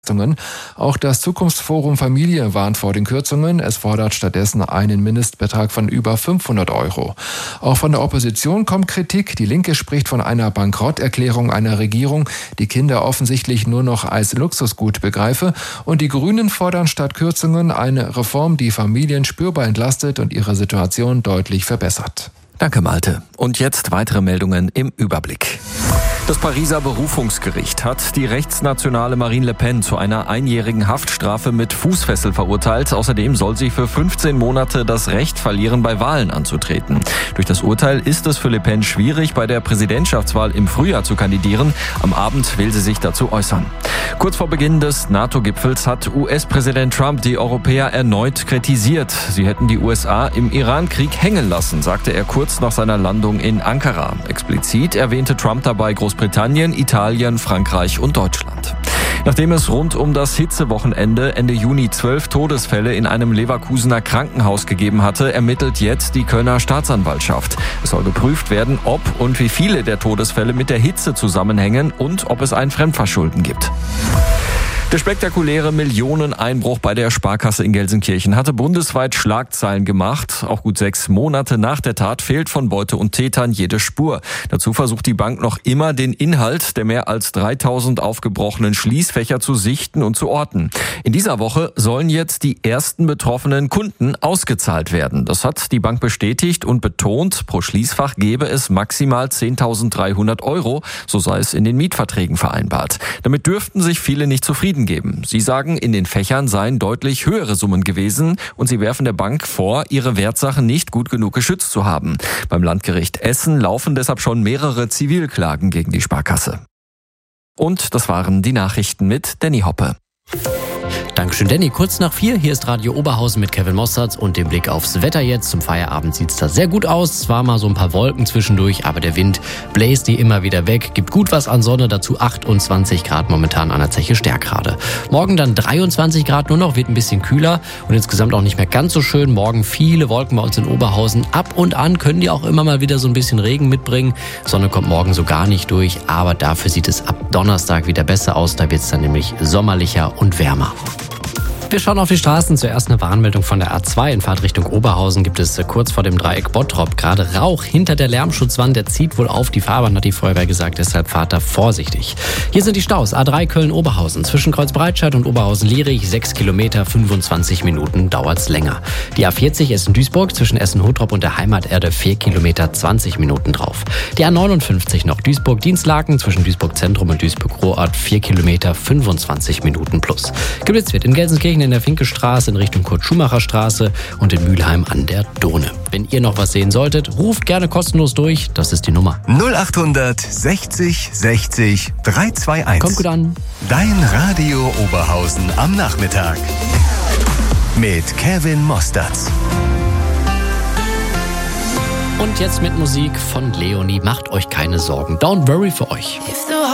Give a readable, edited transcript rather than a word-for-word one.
Auch das Zukunftsforum Familie warnt vor den Kürzungen. Es fordert stattdessen einen Mindestbetrag von über 500 €. Auch von der Opposition kommt Kritik. Die Linke spricht von einer Bankrotterklärung einer Regierung, die Kinder offensichtlich nur noch als Luxusgut begreife. Und die Grünen fordern statt Kürzungen eine Reform, die Familien spürbar entlastet und ihre Situation deutlich verbessert. Danke, Malte. Und jetzt weitere Meldungen im Überblick. Das Pariser Berufungsgericht hat die rechtsnationale Marine Le Pen zu einer einjährigen Haftstrafe mit Fußfessel verurteilt. Außerdem soll sie für 15 Monate das Recht verlieren, bei Wahlen anzutreten. Durch das Urteil ist es für Le Pen schwierig, bei der Präsidentschaftswahl im Frühjahr zu kandidieren. Am Abend will sie sich dazu äußern. Kurz vor Beginn des NATO-Gipfels hat US-Präsident Trump die Europäer erneut kritisiert. Sie hätten die USA im Iran-Krieg hängen lassen, sagte er kurz nach seiner Landung in Ankara. Explizit erwähnte Trump dabei Großbritannien, Italien, Frankreich und Deutschland. Nachdem es rund um das Hitzewochenende Ende Juni 12 Todesfälle in einem Leverkusener Krankenhaus gegeben hatte, ermittelt jetzt die Kölner Staatsanwaltschaft. Es soll geprüft werden, ob und wie viele der Todesfälle mit der Hitze zusammenhängen und ob es ein Fremdverschulden gibt. Der spektakuläre Millioneneinbruch bei der Sparkasse in Gelsenkirchen hatte bundesweit Schlagzeilen gemacht. Auch gut 6 Monate nach der Tat fehlt von Beute und Tätern jede Spur. Dazu versucht die Bank noch immer, den Inhalt der mehr als 3000 aufgebrochenen Schließfächer zu sichten und zu orten. In dieser Woche sollen jetzt die ersten betroffenen Kunden ausgezahlt werden. Das hat die Bank bestätigt und betont, pro Schließfach gebe es maximal 10.300 €, so sei es in den Mietverträgen vereinbart. Damit dürften sich viele nicht zufrieden geben. Sie sagen, in den Fächern seien deutlich höhere Summen gewesen und sie werfen der Bank vor, ihre Wertsachen nicht gut genug geschützt zu haben. Beim Landgericht Essen laufen deshalb schon mehrere Zivilklagen gegen die Sparkasse. Und das waren die Nachrichten mit Danny Hoppe. Dankeschön, Danny. Kurz nach 4, hier ist Radio Oberhausen mit Kevin Mossertz und dem Blick aufs Wetter jetzt. Zum Feierabend sieht's da sehr gut aus. Zwar mal so ein paar Wolken zwischendurch, aber der Wind bläst die immer wieder weg. Gibt gut was an Sonne, dazu 28 Grad momentan an der Zeche Stärkrade. Morgen dann 23 Grad nur noch, wird ein bisschen kühler und insgesamt auch nicht mehr ganz so schön. Morgen viele Wolken bei uns in Oberhausen. Ab und an können die auch immer mal wieder so ein bisschen Regen mitbringen. Sonne kommt morgen so gar nicht durch, aber dafür sieht es ab Donnerstag wieder besser aus. Da wird's dann nämlich sommerlicher und wärmer. Wir schauen auf die Straßen. Zuerst eine Warnmeldung von der A2 in Fahrtrichtung Oberhausen. Gibt es kurz vor dem Dreieck Bottrop gerade Rauch hinter der Lärmschutzwand. Der zieht wohl auf die Fahrbahn, hat die Feuerwehr gesagt. Deshalb fahrt da vorsichtig. Hier sind die Staus. A3 Köln-Oberhausen. Zwischen Kreuzbreitscheid und Oberhausen-Lierich 6 Kilometer, 25 Minuten dauert's länger. Die A40 Essen-Duisburg zwischen Essen-Hottrop und der Heimaterde 4 Kilometer, 20 Minuten drauf. Die A59 noch Duisburg-Dienstlaken zwischen Duisburg-Zentrum und Duisburg-Ruhrort 4 Kilometer, 25 Minuten plus. Geblitzt wird in Gelsenkirchen in der Finkestraße in Richtung Kurt-Schumacher-Straße und in Mülheim an der Dohne. Wenn ihr noch was sehen solltet, ruft gerne kostenlos durch. Das ist die Nummer 0800 60 60 321. Kommt gut an. Dein Radio Oberhausen am Nachmittag. Mit Kevin Mossertz. Und jetzt mit Musik von Leonie. Macht euch keine Sorgen. Don't worry für euch.